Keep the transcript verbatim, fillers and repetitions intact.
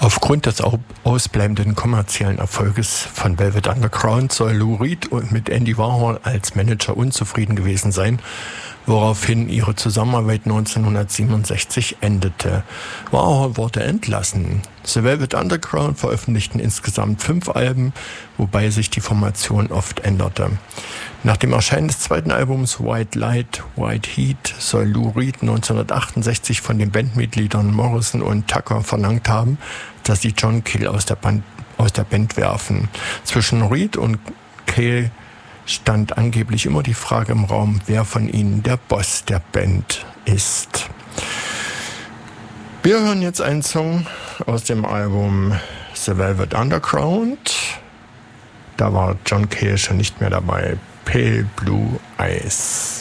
Aufgrund des ausbleibenden kommerziellen Erfolges von Velvet Underground soll Lou Reed mit Andy Warhol als Manager unzufrieden gewesen sein, woraufhin ihre Zusammenarbeit neunzehnhundertsiebenundsechzig endete. Warhol wurde entlassen. The Velvet Underground veröffentlichten insgesamt fünf Alben, wobei sich die Formation oft änderte. Nach dem Erscheinen des zweiten Albums White Light, White Heat soll Lou Reed neunzehnhundertachtundsechzig von den Bandmitgliedern Morrison und Tucker verlangt haben, dass sie John Cale aus der Band, aus der Band werfen. Zwischen Reed und Cale stand angeblich immer die Frage im Raum, wer von ihnen der Boss der Band ist. Wir hören jetzt einen Song aus dem Album The Velvet Underground. Da war John Cale schon nicht mehr dabei. Pale Blue Eyes.